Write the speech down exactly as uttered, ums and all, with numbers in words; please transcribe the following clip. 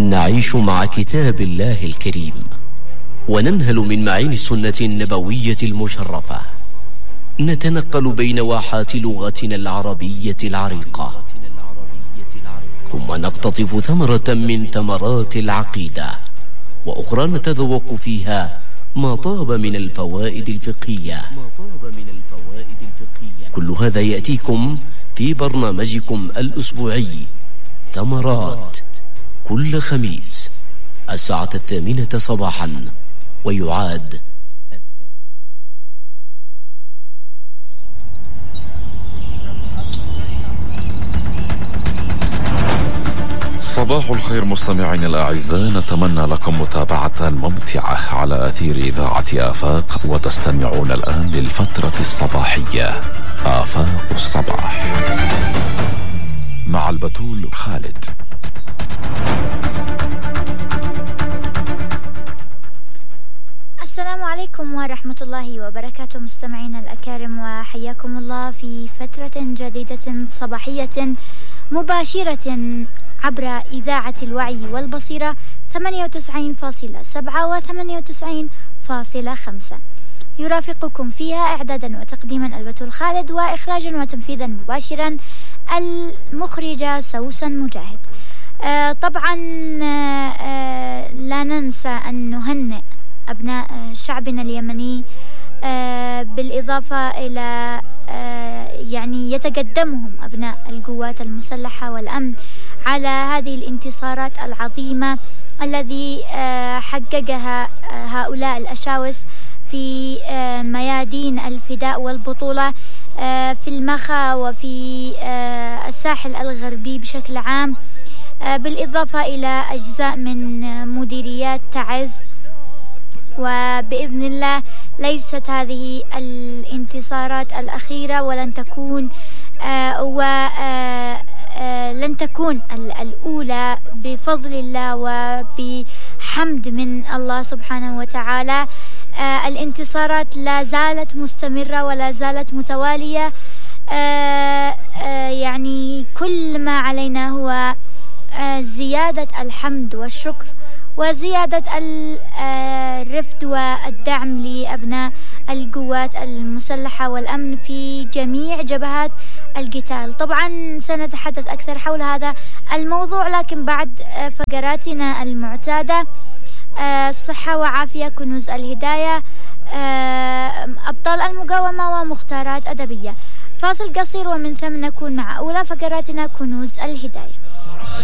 نعيش مع كتاب الله الكريم وننهل من معين السنة النبوية المشرفة، نتنقل بين واحات لغتنا العربية العريقة، ثم نقتطف ثمرة من ثمرات العقيدة، وأخرى نتذوق فيها ما طاب من الفوائد الفقهية. كل هذا يأتيكم في برنامجكم الأسبوعي ثمرات، كل خميس الساعة الثامنة صباحا، ويعاد صباح الخير مستمعين الأعزاء، نتمنى لكم متابعة ممتعة على أثير إذاعة آفاق، وتستمعون الآن للفترة الصباحية آفاق الصباح مع البتول خالد. السلام عليكم ورحمة الله وبركاته مستمعينا الأكارم، وحياكم الله في فترة جديدة صباحية مباشرة عبر إذاعة الوعي والبصيرة ثمانية وتسعين فاصلة سبعة و ثمانية وتسعين فاصلة خمسة. يرافقكم فيها إعدادا وتقديما البتول خالد، وإخراجا وتنفيذا مباشرا المخرجة سوسن مجاهد. آه طبعا آه لا ننسى أن نهنئ أبناء شعبنا اليمني، آه بالإضافة إلى آه يعني يتقدمهم أبناء القوات المسلحة والأمن على هذه الانتصارات العظيمة الذي آه حققها آه هؤلاء الأشاوس في آه ميادين الفداء والبطولة آه في المخا وفي آه الساحل الغربي بشكل عام، آه بالإضافة إلى أجزاء من آه مديريات تعز. وبإذن الله ليست هذه الانتصارات الأخيرة، ولن تكون آه ولن آه تكون الأولى بفضل الله وبحمد من الله سبحانه وتعالى. آه الانتصارات لا زالت مستمرة ولا زالت متوالية. آه آه يعني كل ما علينا هو آه زيادة الحمد والشكر وزيادة الرفد والدعم لأبناء القوات المسلحة والأمن في جميع جبهات القتال. طبعا سنتحدث أكثر حول هذا الموضوع، لكن بعد فقراتنا المعتادة الصحة وعافية، كنوز الهداية، أبطال المقاومة، ومختارات أدبية. فاصل قصير ومن ثم نكون مع أولى فقراتنا كنوز الهداية.